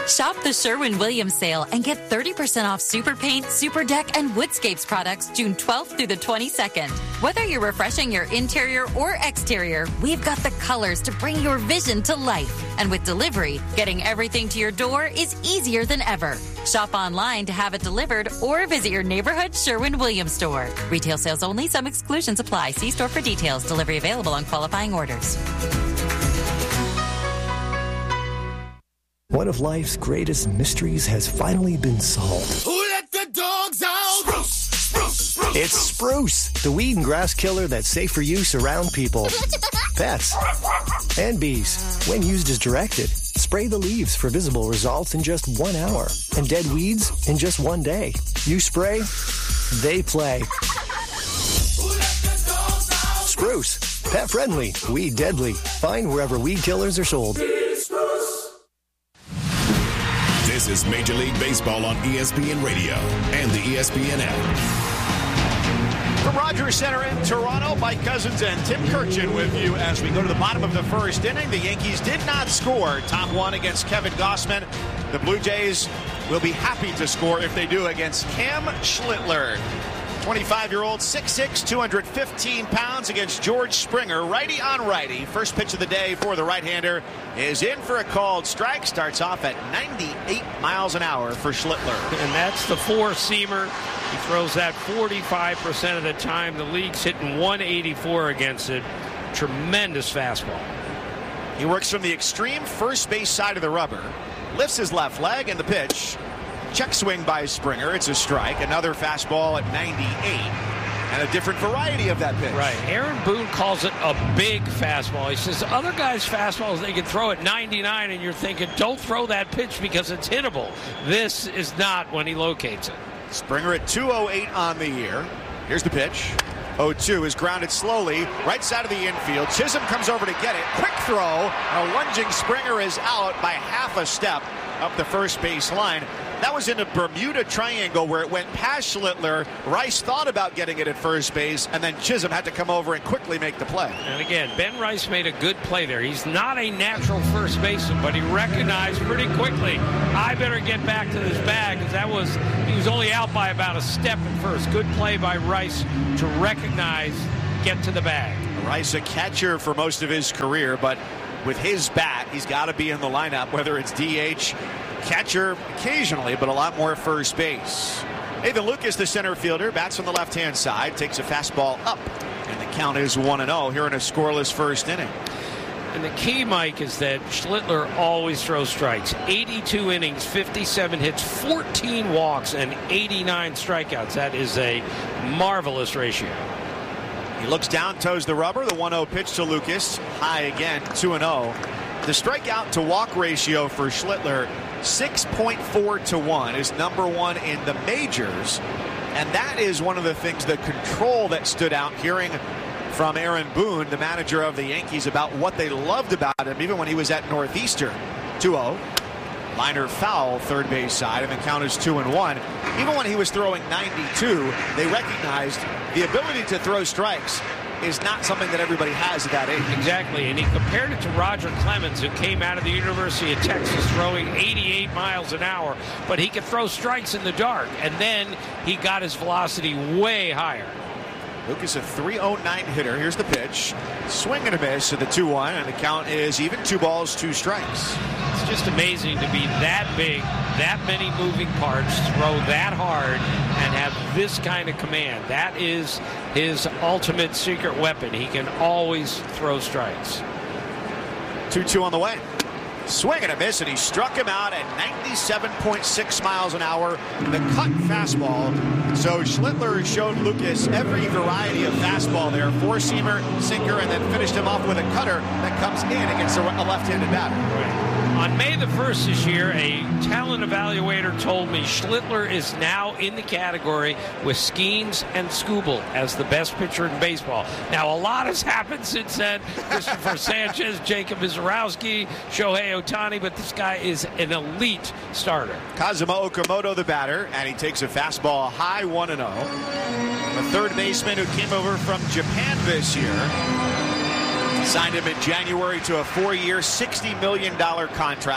Shop the Sherwin-Williams sale and get 30% off Super Paint, Super Deck, and Woodscapes products June 12th through the 22nd. Whether you're refreshing your interior or exterior, we've got the colors to bring your vision to life. And with delivery, getting everything to your door is easier than ever. Shop online to have it delivered or visit your neighborhood Sherwin-Williams store. Retail sales only. Some exclusions apply. See store for details. Delivery available on qualifying orders. One of life's greatest mysteries has finally been solved. Who let the dogs out? Spruce, spruce, spruce. It's Spruce, the weed and grass killer that's safe for use around people, pets, and bees. When used as directed, spray the leaves for visible results in just 1 hour and dead weeds in just 1 day. You spray, they play. Spruce, pet friendly, weed deadly. Find wherever weed killers are sold. This is Major League Baseball on ESPN Radio and the ESPN app. From Rogers Center in Toronto, Mike Cousins and Tim Kirchin with you as we go to the bottom of the first inning. The Yankees did not score top one against Kevin Gausman. The Blue Jays will be happy to score if they do against Cam Schlittler. 25-year-old, 6'6", 215 pounds against George Springer, righty on righty. First pitch of the day for the right-hander is in for a called strike. Starts off at 98 miles an hour for Schlittler. And that's the four-seamer. He throws that 45% of the time. The league's hitting 184 against it. Tremendous fastball. He works from the extreme first base side of the rubber, lifts his left leg, and the pitch. Check swing by Springer. It's a strike. Another fastball at 98. And a different variety of that pitch. Right. Aaron Boone calls it a big fastball. He says other guys' fastballs, they can throw at 99, and you're thinking, don't throw that pitch because it's hittable. This is not when he locates it. Springer at 208 on the year. Here's the pitch. 0-2 is grounded slowly. Right side of the infield. Chisholm comes over to get it. Quick throw. A lunging Springer is out by half a step up the first base line. That was in a Bermuda Triangle where it went past Schlittler. Rice thought about getting it at first base, and then Chisholm had to come over and quickly make the play. And again, Ben Rice made a good play there. He's not a natural first baseman, but he recognized pretty quickly, I better get back to this bag, because he was only out by about a step at first. Good play by Rice to recognize, get to the bag. Rice, a catcher for most of his career, but with his bat, he's got to be in the lineup, whether it's DH, catcher occasionally, but a lot more first base. Nathan Lucas, the center fielder, bats on the left-hand side, takes a fastball up, and the count is 1-0 here in a scoreless first inning. And the key, Mike, is that Schlittler always throws strikes. 82 innings, 57 hits, 14 walks, and 89 strikeouts. That is a marvelous ratio. He looks down, toes the rubber. The 1-0 pitch to Lucas. High again, 2-0. The strikeout to walk ratio for Schlittler, 6.4 to 1, is number one in the majors. And that is one of the things, the control that stood out, hearing from Aaron Boone, the manager of the Yankees, about what they loved about him, even when he was at Northeastern. 2-0. Liner foul, third base side, and the count is 2-1. Even when he was throwing 92, they recognized the ability to throw strikes is not something that everybody has at that age. Exactly, and he compared it to Roger Clemens, who came out of the University of Texas throwing 88 miles an hour, but he could throw strikes in the dark, and then he got his velocity way higher. Lucas, a 309 hitter. Here's the pitch. Swing and a miss to the 2-1, and the count is even. 2 balls, 2 strikes. It's just amazing to be that big, that many moving parts, throw that hard, and have this kind of command. That is his ultimate secret weapon. He can always throw strikes. 2-2 on the way. Swing and a miss, and he struck him out at 97.6 miles an hour. The cut fastball. So Schlittler showed Lucas every variety of fastball there. 4-seamer, sinker, and then finished him off with a cutter that comes in against a left-handed batter. Right. On May the 1st this year, a talent evaluator told me Schlittler is now in the category with Skeens and Skubal as the best pitcher in baseball. Now, a lot has happened since then. Christopher Sanchez, Jacob Mizorowski, Shohei Ohtani, but this guy is an elite starter. Kazuma Okamoto, the batter, and he takes a fastball high, 1-0. The third baseman who came over from Japan this year. Signed him in January to a 4-year, $60 million contract.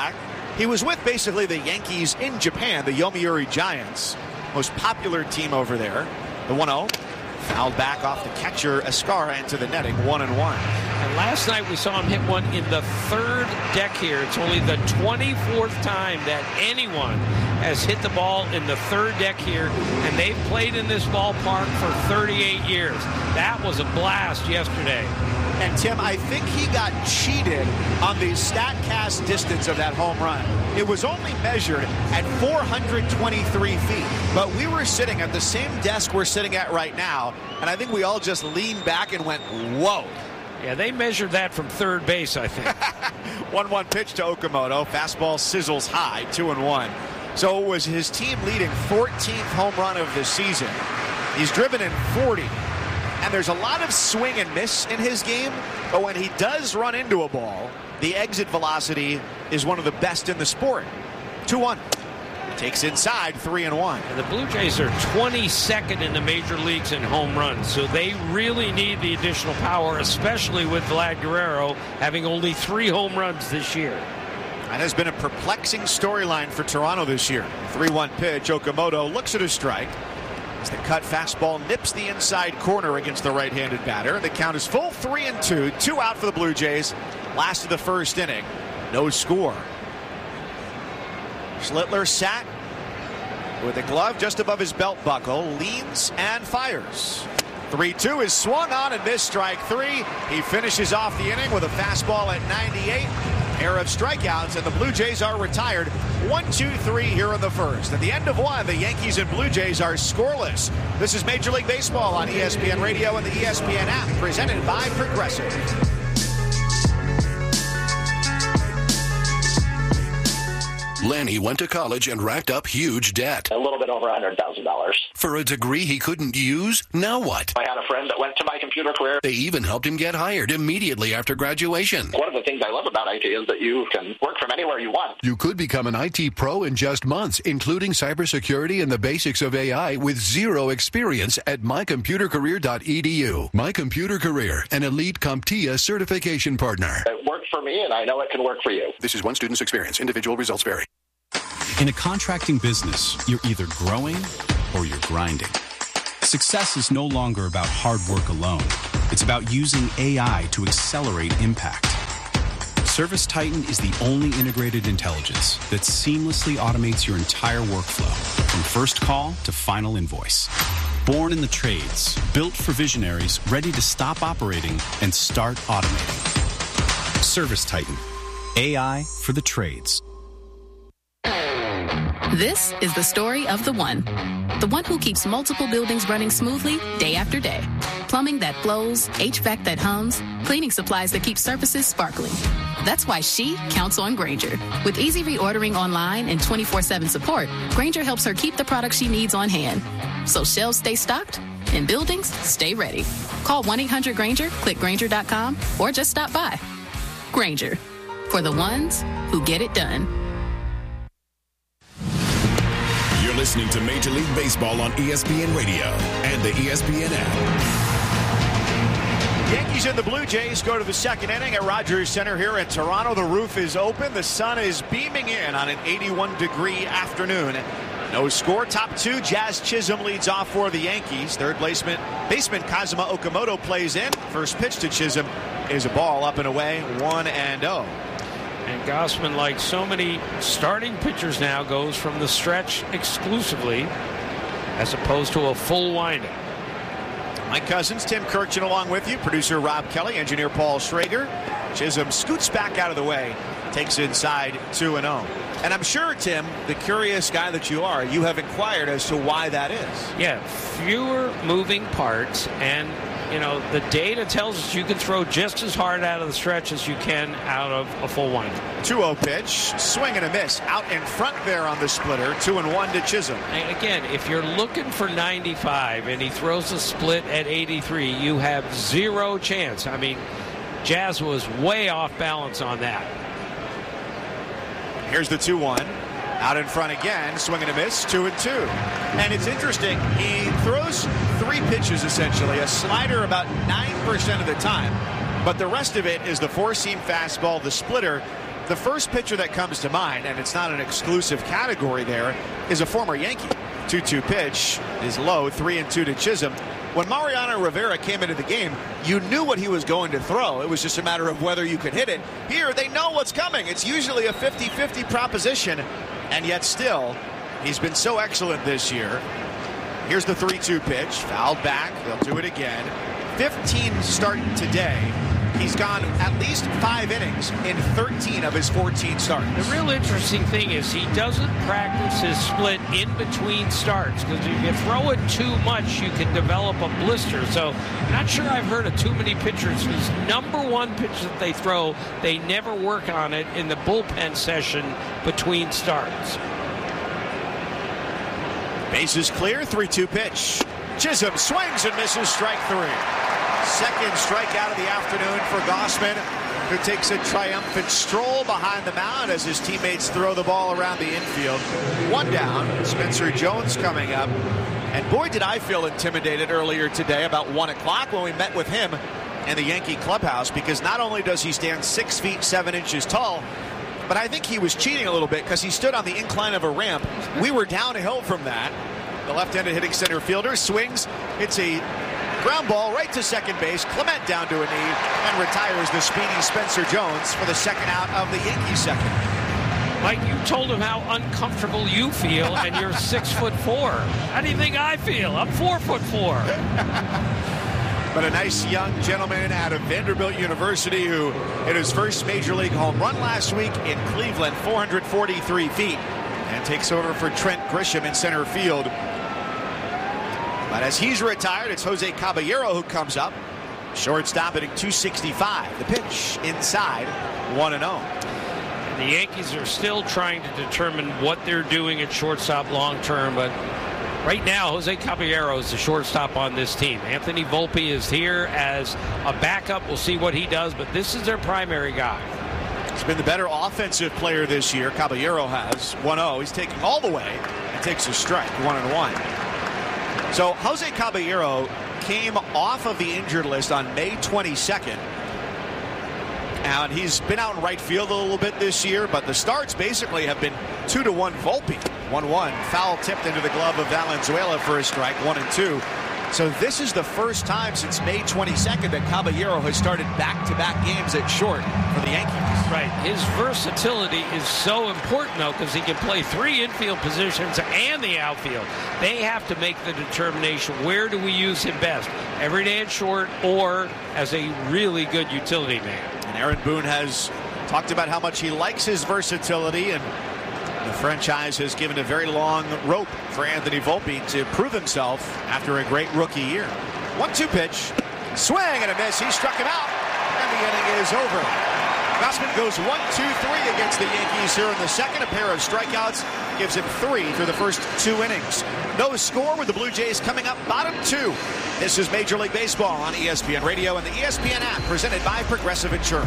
He was with basically the Yankees in Japan, the Yomiuri Giants, most popular team over there. The 1-0. Fouled back off the catcher, Escara, into the netting, 1-1. And last night we saw him hit one in the third deck here. It's only the 24th time that anyone has hit the ball in the third deck here, and they've played in this ballpark for 38 years. That was a blast yesterday. And Tim, I think he got cheated on the StatCast distance of that home run. It was only measured at 423 feet, but we were sitting at the same desk we're sitting at right now, and I think we all just leaned back and went, whoa. Yeah, they measured that from third base, I think. 1-1 pitch to Okamoto. Fastball sizzles high, 2-1. So it was his team leading 14th home run of the season. He's driven in 40. And there's a lot of swing and miss in his game, but when he does run into a ball, the exit velocity is one of the best in the sport. 2-1. Takes inside, 3-1. And the Blue Jays are 22nd in the major leagues in home runs, so they really need the additional power, especially with Vlad Guerrero having only 3 home runs this year. That has been a perplexing storyline for Toronto this year. 3-1 pitch. Okamoto looks at a strike. As the cut fastball nips the inside corner against the right-handed batter. The count is full, 3-2. 2 out for the Blue Jays. Last of the first inning. No score. Schlittler sat with the glove just above his belt buckle. Leans and fires. 3-2 is swung on and missed, strike 3. He finishes off the inning with a fastball at 98. Pair of strikeouts, and the Blue Jays are retired. 1-2-3 here in the first. At the end of one, the Yankees and Blue Jays are scoreless. This is Major League Baseball on ESPN Radio and the ESPN app, presented by Progressive. Lanny went to college and racked up huge debt. A little bit over $100,000. For a degree he couldn't use? Now what? I had a friend that went to My Computer Career. They even helped him get hired immediately after graduation. One of the things I love about IT is that you can work from anywhere you want. You could become an IT pro in just months, including cybersecurity and the basics of AI with zero experience at mycomputercareer.edu. My Computer Career, an elite CompTIA certification partner. It worked for me, and I know it can work for you. This is one student's experience. Individual results vary. In a contracting business, you're either growing or you're grinding. Success is no longer about hard work alone. It's about using AI to accelerate impact. ServiceTitan is the only integrated intelligence that seamlessly automates your entire workflow, from first call to final invoice. Born in the trades, built for visionaries ready to stop operating and start automating. ServiceTitan, AI for the trades. This is the story of the one who keeps multiple buildings running smoothly day after day. Plumbing that flows, HVAC that hums, cleaning supplies that keep surfaces sparkling. That's why she counts on Grainger. With easy reordering online and 24/7 support, Grainger helps her keep the products she needs on hand. So shelves stay stocked and buildings stay ready. Call 1-800-GRAINGER, click Grainger.com, or just stop by. Grainger, for the ones who get it done. You're listening to Major League Baseball on ESPN Radio and the ESPN app. Yankees and the Blue Jays go to the second inning at Rogers Center here in Toronto. The roof is open. The sun is beaming in on an 81-degree afternoon. No score. Top 2, Jazz Chisholm leads off for the Yankees. Third baseman Kazuma Okamoto plays in. First pitch to Chisholm is a ball up and away, 1-0. And Gausman, like so many starting pitchers now, goes from the stretch exclusively as opposed to a full windup. Mike Cousins, Tim Kirkchin along with you. Producer Rob Kelly, engineer Paul Schrager. Chisholm scoots back out of the way, takes inside, 2-0. And I'm sure, Tim, the curious guy that you are, you have inquired as to why that is. Yeah, fewer moving parts, and you know, the data tells us you can throw just as hard out of the stretch as you can out of a full wind. 2-0 pitch, swing and a miss. Out in front there on the splitter, 2-1 to Chisholm. And again, if you're looking for 95 and he throws a split at 83, you have zero chance. I mean, Jazz was way off balance on that. Here's the 2-1. Out in front again, swing and a miss, 2-2. And it's interesting, he throws 3 pitches essentially, a slider about 9% of the time, but the rest of it is the four-seam fastball, the splitter. the first pitcher that comes to mind, and it's not an exclusive category there, is a former Yankee. 2-2 pitch is low, 3-2 to Chisholm. When Mariano Rivera came into the game, you knew what he was going to throw. It was just a matter of whether you could hit it. Here, they know what's coming. It's usually a 50-50 proposition, and yet still, he's been so excellent this year. Here's the 3-2 pitch, fouled back. They'll do it again. 15 starting today. He's gone at least 5 innings in 13 of his 14 starts. The real interesting thing is he doesn't practice his split in between starts, because if you throw it too much, you can develop a blister. So I'm not sure I've heard of too many pitchers whose number one pitch that they throw, they never work on it in the bullpen session between starts. Bases clear, 3-2 pitch. Chisholm swings and misses, strike 3. Second strikeout of the afternoon for Gausman, who takes a triumphant stroll behind the mound as his teammates throw the ball around the infield. 1 down, Spencer Jones coming up. And boy, did I feel intimidated earlier today about 1 o'clock when we met with him in the Yankee clubhouse, because not only does he stand 6 feet 7 inches tall, but I think he was cheating a little bit because he stood on the incline of a ramp. We were downhill from that. The left-handed hitting center fielder swings. It's a ground ball right to second base. Clement down to a knee and retires the speedy Spencer Jones for the second out of the Yankees second. Mike, you told him how uncomfortable you feel, and you're 6'4". How do you think I feel? I'm 4'4". But a nice young gentleman out of Vanderbilt University who hit his first major league home run last week in Cleveland, 443 feet, and takes over for Trent Grisham in center field. But as he's retired, it's Jose Caballero who comes up. Shortstop hitting .265. The pitch inside, 1-0. The Yankees are still trying to determine what they're doing at shortstop long term, but right now, Jose Caballero is the shortstop on this team. Anthony Volpe is here as a backup. We'll see what he does, but this is their primary guy. He's been the better offensive player this year. Caballero has 1-0. He's taking all the way and takes a strike, 1-1. So Jose Caballero came off of the injured list on May 22nd. And he's been out in right field a little bit this year, but the starts basically have been 2-1 Volpe. 1-1. Foul tipped into the glove of Valenzuela for a strike, 1-2. So this is the first time since May 22nd that Caballero has started back-to-back games at short for the Yankees. Right. His versatility is so important, though, because he can play 3 infield positions and the outfield. They have to make the determination, where do we use him best? Every day at short or as a really good utility man. And Aaron Boone has talked about how much he likes his versatility, and the franchise has given a very long rope for Anthony Volpe to prove himself after a great rookie year. 1-2 pitch. Swing and a miss. He struck him out, and the inning is over. Gausman goes 1-2-3 against the Yankees here in the second. A pair of strikeouts gives him 3 through the first 2 innings. No score with the Blue Jays coming up bottom 2. This is Major League Baseball on ESPN Radio and the ESPN app, presented by Progressive Insurance.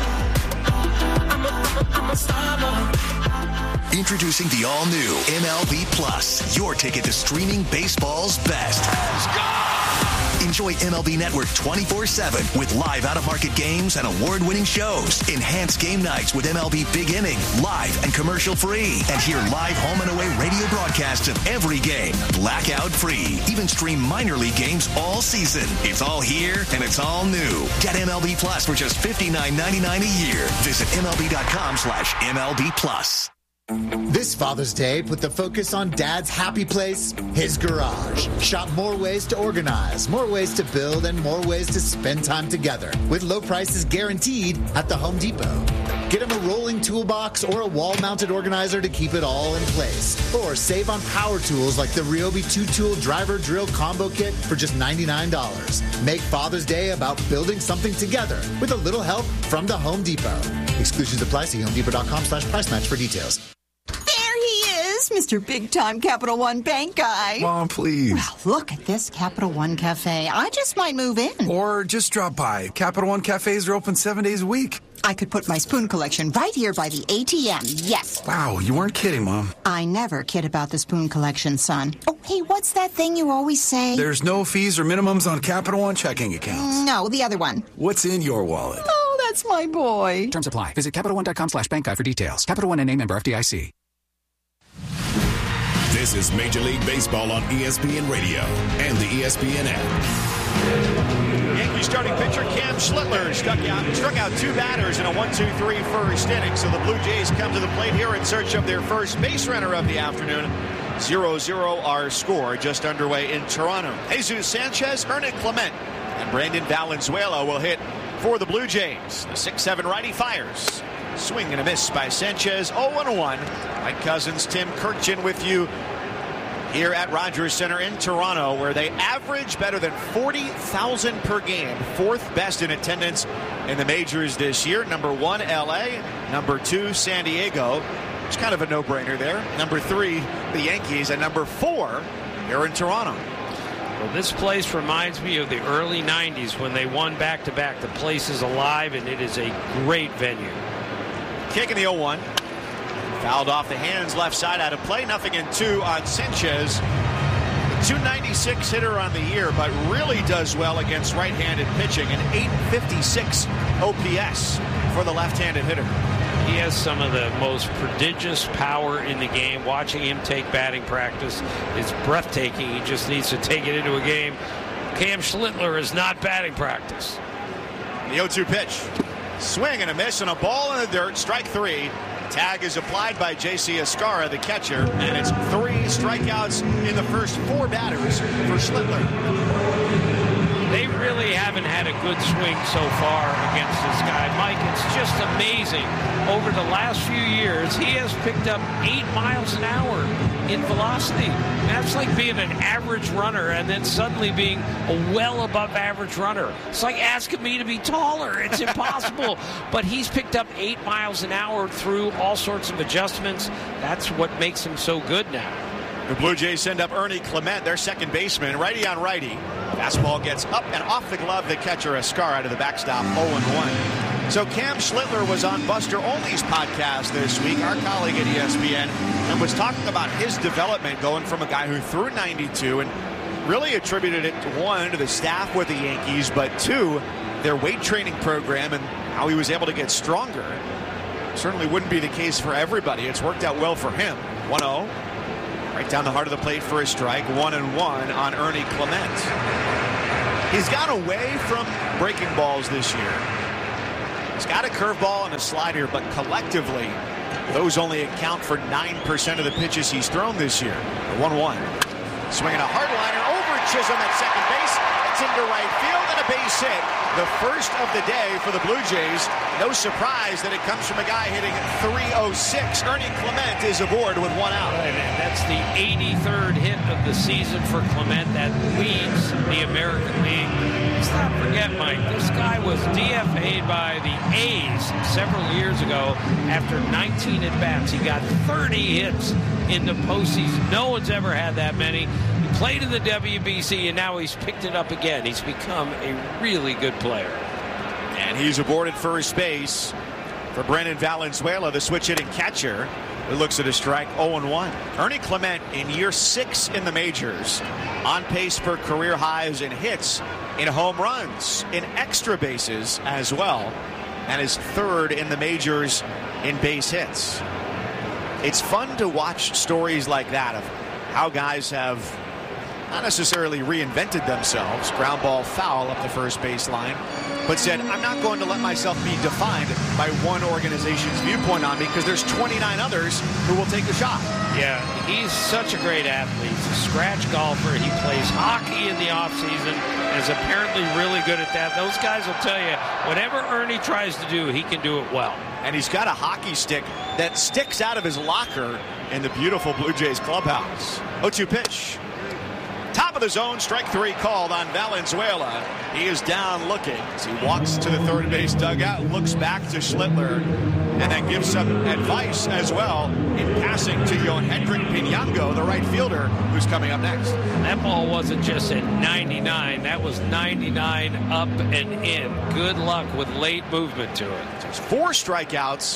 Introducing the all-new MLB Plus, your ticket to streaming baseball's best. Enjoy MLB Network 24/7 with live out-of-market games and award-winning shows. Enhance game nights with MLB Big Inning, live and commercial-free. And hear live home and away radio broadcasts of every game, blackout-free. Even stream minor league games all season. It's all here and it's all new. Get MLB Plus for just $59.99 a year. Visit MLB.com/MLB Plus. This Father's Day, put the focus on Dad's happy place, his garage. Shop more ways to organize, more ways to build, and more ways to spend time together with low prices guaranteed at the Home Depot. Get him a rolling toolbox or a wall-mounted organizer to keep it all in place. Or save on power tools like the Ryobi 2-tool driver drill combo kit for just $99. Make Father's Day about building something together with a little help from the Home Depot. Exclusions apply. See HomeDepot.com/price match for details. Mr. Big-Time Capital One Bank guy. Mom, please. Well, look at this Capital One Cafe. I just might move in. Or just drop by. Capital One Cafes are open 7 days a week. I could put my spoon collection right here by the ATM. Yes. Wow, you weren't kidding, Mom. I never kid about the spoon collection, son. Oh, hey, what's that thing you always say? There's no fees or minimums on Capital One checking accounts. No, the other one. What's in your wallet? Oh, That's my boy. Terms apply. Visit CapitalOne.com/bank guide for details. Capital One and a member FDIC. This is Major League Baseball on ESPN Radio and the ESPN app. Yankees starting pitcher Cam Schlittler struck out 2 batters in a 1-2-3 first inning. So the Blue Jays come to the plate here in search of their first base runner of the afternoon. 0-0 our score just underway in Toronto. Jesus Sanchez, Ernie Clement, and Brandon Valenzuela will hit for the Blue Jays. The 6'7" righty fires. Swing and a miss by Sanchez. 0-1. Mike Cousins, Tim Kirkjian with you here at Rogers Center in Toronto, where they average better than 40,000 per game. 4th best in attendance in the majors this year. Number 1, LA. Number 2, San Diego. It's kind of a no-brainer there. Number 3, the Yankees. And number 4, here in Toronto. Well, this place reminds me of the early 90s when they won back-to-back. The place is alive, and it is a great venue. Kick in the 0-1. Fouled off the hands, left side out of play. 0-2 on Sanchez. The 296 hitter on the year, but really does well against right-handed pitching. An 856 OPS for the left-handed hitter. He has some of the most prodigious power in the game. Watching him take batting practice is breathtaking. He just needs to take it into a game. Cam Schlittler is not batting practice. The 0-2 pitch. Swing and a miss and a ball in the dirt. Strike 3. Tag is applied by J.C. Escarra, the catcher, and it's 3 strikeouts in the first 4 batters for Schlittler. They really haven't had a good swing so far against this guy. Mike, it's just amazing. Over the last few years, he has picked up 8 miles an hour in velocity. That's like being an average runner and then suddenly being a well above average runner. It's like asking me to be taller. It's impossible. But he's picked up 8 miles an hour through all sorts of adjustments. That's what makes him so good now. The Blue Jays send up Ernie Clement, their second baseman, righty on righty. Fastball gets up and off the glove. The catcher Escarra out of the backstop, 0-1. So Cam Schlittler was on Buster Olney's podcast this week, our colleague at ESPN, and was talking about his development going from a guy who threw 92 and really attributed it, 1, to the staff with the Yankees, but 2, their weight training program and how he was able to get stronger. Certainly wouldn't be the case for everybody. It's worked out well for him. 1-0. Right down the heart of the plate for a strike. 1-1 on Ernie Clement. He's gone away from breaking balls this year. He's got a curveball and a slider, but collectively, those only account for 9% of the pitches he's thrown this year. 1-1. Swinging a hardliner over Chisholm at second base. It's into right field and a base hit. The first of the day for the Blue Jays. No surprise that it comes from a guy hitting 306. Ernie Clement is aboard with 1 out. Right, and that's the 83rd hit of the season for Clement. That leads the American League. Let's not forget, Mike, this guy was DFA'd by the A's several years ago after 19 at-bats. He got 30 hits in the postseason. No one's ever had that many. He played in the WBC, and now he's picked it up again. He's become a really good player. And he's aboarded first base for Brandon Valenzuela, the switch-hitting catcher, who looks at a strike. 0-1. Ernie Clement in year 6 in the majors, on pace for career highs in hits, in home runs, in extra bases as well, and is 3rd in the majors in base hits. It's fun to watch stories like that of how guys have not necessarily reinvented themselves, ground ball foul up the first baseline, but said, I'm not going to let myself be defined by one organization's viewpoint on me because there's 29 others who will take a shot. Yeah, he's such a great athlete. He's a scratch golfer. He plays hockey in the offseason and is apparently really good at that. Those guys will tell you, whatever Ernie tries to do, he can do it well. And he's got a hockey stick that sticks out of his locker in the beautiful Blue Jays clubhouse. 0-2 pitch. Top of the zone, strike 3 called on Valenzuela. He is down looking as he walks to the third base dugout, looks back to Schlittler, and then gives some advice as well in passing to Yohendrick Pinango, the right fielder, who's coming up next. That ball wasn't just at 99. That was 99 up and in. Good luck with late movement to it. There's 4 strikeouts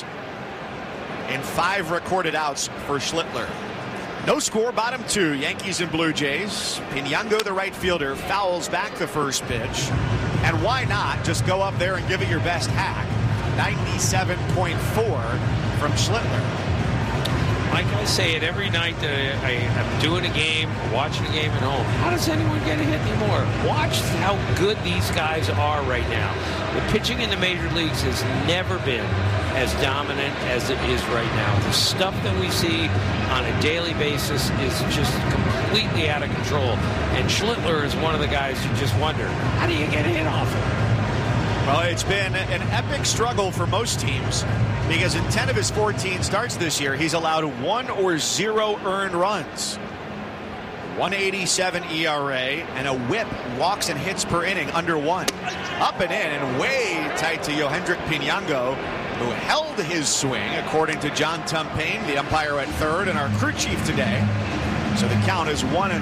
and 5 recorded outs for Schlittler. No score, bottom 2, Yankees and Blue Jays. Pinango, the right fielder, fouls back the first pitch. And why not just go up there and give it your best hack? 97.4 from Schlittler. Like I say it every night that I'm doing a game, watching a game at home. How does anyone get a hit anymore? Watch how good these guys are right now. The pitching in the major leagues has never been as dominant as it is right now. The stuff that we see on a daily basis is just completely out of control. And Schlittler is one of the guys you just wonder, how do you get a hit off him? Well, it's been an epic struggle for most teams because in 10 of his 14 starts this year, he's allowed 1 or 0 earned runs. 187 ERA and a whip, walks and hits per inning, under 1. Up and in and way tight to Yohendrick Pinango, who held his swing, according to John Tumpane, the umpire at third and our crew chief today. So the count is 1-1.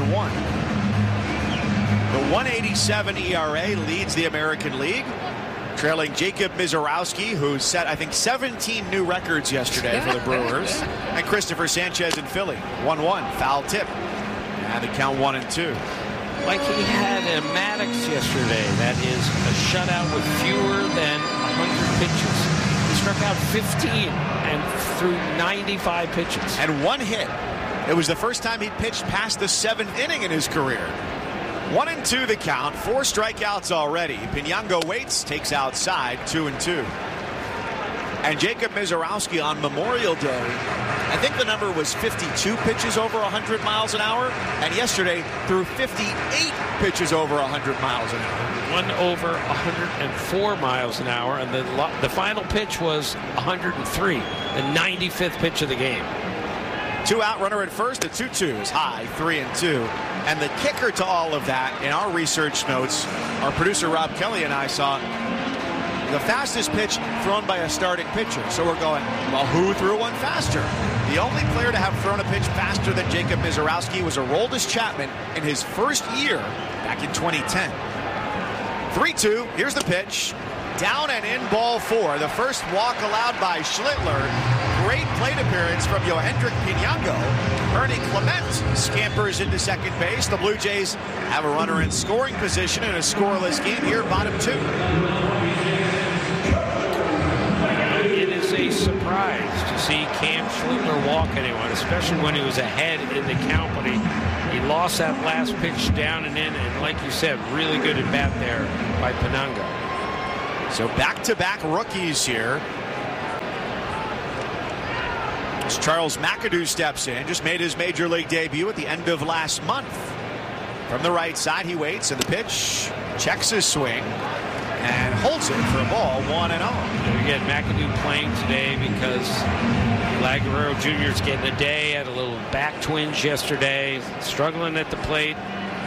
The 187 ERA leads the American League, trailing Jacob Misiorowski, who set, I think, 17 new records yesterday for the Brewers, and Christopher Sanchez in Philly. 1-1, foul tip. And the count 1-2. Like he had a Maddox yesterday, that is a shutout with fewer than 100 pitches. He struck out 15 and threw 95 pitches. And 1 hit. It was the first time he'd pitched past the 7th inning in his career. 1-2 the count, 4 strikeouts already. Pinango waits, takes outside, 2-2. And Jacob Misiorowski on Memorial Day, I think the number was 52 pitches over 100 miles an hour, and yesterday threw 58 pitches over 100 miles an hour. One over 104 miles an hour, and the final pitch was 103, the 95th pitch of the game. 2 out, runner at first, the 2-2 is high, 3-2. And the kicker to all of that, in our research notes, our producer Rob Kelly and I saw the fastest pitch thrown by a starting pitcher. So we're going, well, who threw one faster? The only player to have thrown a pitch faster than Jacob Misiorowski was Aroldis Chapman in his first year back in 2010. 3-2, here's the pitch. Down and in, ball 4. The first walk allowed by Schlittler. Great plate appearance from Yohendrick Pinango. Ernie Clement scampers into second base. The Blue Jays have a runner in scoring position in a scoreless game here, bottom 2. It is a surprise to see Cam Schlittler walk anyone, especially when he was ahead in the count, but he lost that last pitch down and in, and like you said, really good at bat there by Pinango. So back-to-back rookies here. As Charles McAdoo steps in, just made his major league debut at the end of last month. From the right side, he waits, and the pitch checks his swing and holds it for a ball, 1-0. Again, McAdoo playing today because Vlad Guerrero Jr. is getting a day, had a little back twinge yesterday, struggling at the plate.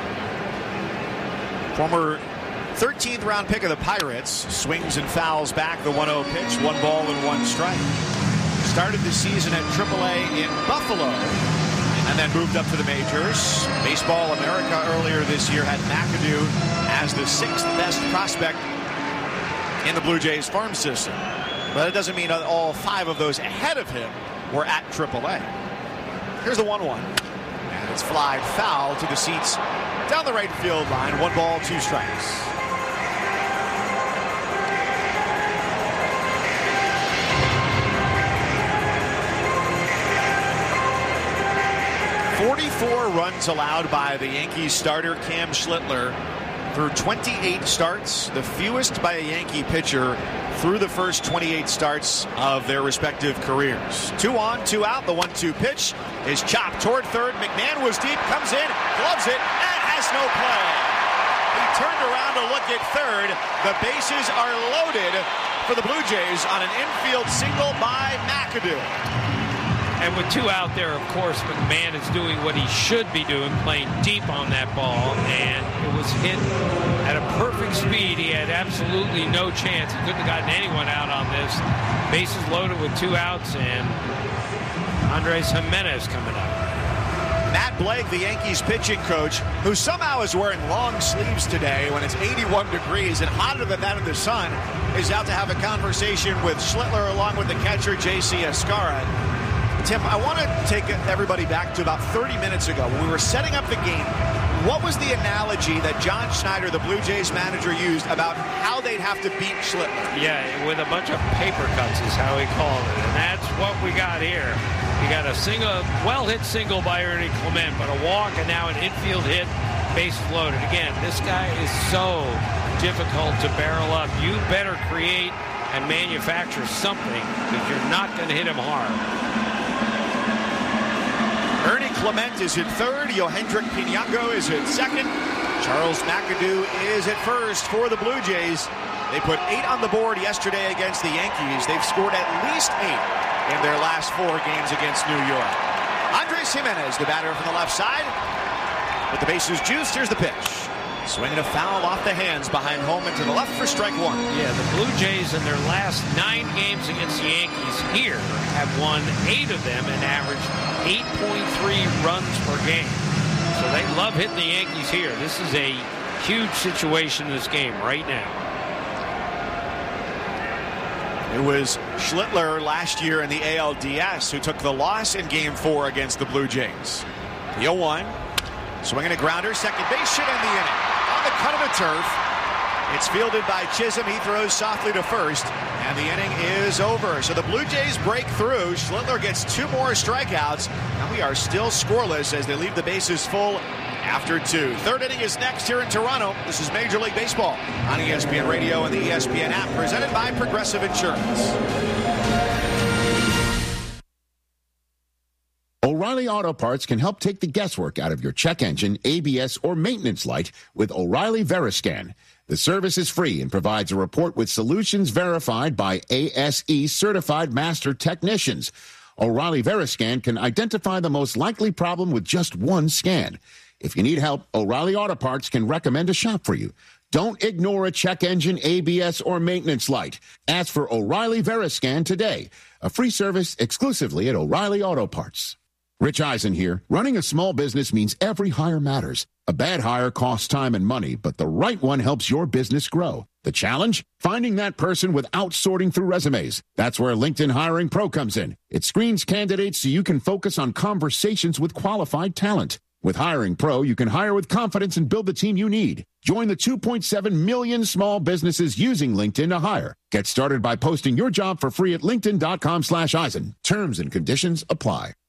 Former 13th round pick of the Pirates swings and fouls back the 1-0 pitch, 1 ball and 1 strike. Started the season at AAA in Buffalo and then moved up to the majors. Baseball America earlier this year had McAdoo as the 6th best prospect in the Blue Jays farm system. But it doesn't mean all 5 of those ahead of him were at AAA. Here's the 1-1. And it's flied foul to the seats down the right field line. 1 ball, 2 strikes. .44 runs allowed by the Yankees starter Cam Schlittler through 28 starts, the fewest by a Yankee pitcher through the first 28 starts of their respective careers. 2 on, 2 out. The 1-2 pitch is chopped toward third. McMahon was deep, comes in, gloves it, and has no play. He turned around to look at third. The bases are loaded for the Blue Jays on an infield single by McAdoo. And with 2 out there, of course, McMahon is doing what he should be doing, playing deep on that ball, and it was hit at a perfect speed. He had absolutely no chance. He couldn't have gotten anyone out on this. Bases loaded with 2 outs, and Andres Jimenez coming up. Matt Blake, the Yankees pitching coach, who somehow is wearing long sleeves today when it's 81 degrees and hotter than that in the sun, is out to have a conversation with Schlittler along with the catcher, J.C. Escarra. Tim, I want to take everybody back to about 30 minutes ago when we were setting up the game. What was the analogy that John Schneider, the Blue Jays manager, used about how they'd have to beat Schlittler? Yeah, with a bunch of paper cuts is how he called it. And that's what we got here. You got a well-hit single by Ernie Clement, but a walk and now an infield hit, bases loaded. Again, this guy is so difficult to barrel up. You better create and manufacture something because you're not going to hit him hard. Ernie Clement is at third. Yohendrick Pinango is at second. Charles McAdoo is at first for the Blue Jays. They put 8 on the board yesterday against the Yankees. They've scored at least 8 in their last 4 games against New York. Andres Gimenez, the batter from the left side. With the bases juiced, here's the pitch. Swinging a foul off the hands behind home and to the left for strike 1. Yeah, the Blue Jays in their last 9 games against the Yankees here have won 8 of them and averaged 8.3 runs per game. So they love hitting the Yankees here. This is a huge situation in this game right now. It was Schlittler last year in the ALDS who took the loss in Game 4 against the Blue Jays. The 0-1. Swinging a grounder, second base should end the inning. On the cut of the turf, it's fielded by Chisholm. He throws softly to first, and the inning is over. So the Blue Jays break through. Schlittler gets 2 more strikeouts, and we are still scoreless as they leave the bases full after 2. Third inning is next here in Toronto. This is Major League Baseball on ESPN Radio and the ESPN app, presented by Progressive Insurance. O'Reilly Auto Parts can help take the guesswork out of your check engine, ABS, or maintenance light with O'Reilly Veriscan. The service is free and provides a report with solutions verified by ASE certified master technicians. O'Reilly Veriscan can identify the most likely problem with just one scan. If you need help, O'Reilly Auto Parts can recommend a shop for you. Don't ignore a check engine, ABS, or maintenance light. Ask for O'Reilly Veriscan today. A free service exclusively at O'Reilly Auto Parts. Rich Eisen here. Running a small business means every hire matters. A bad hire costs time and money, but the right one helps your business grow. The challenge? Finding that person without sorting through resumes. That's where LinkedIn Hiring Pro comes in. It screens candidates so you can focus on conversations with qualified talent. With Hiring Pro, you can hire with confidence and build the team you need. Join the 2.7 million small businesses using LinkedIn to hire. Get started by posting your job for free at linkedin.com/Eisen. Terms and conditions apply.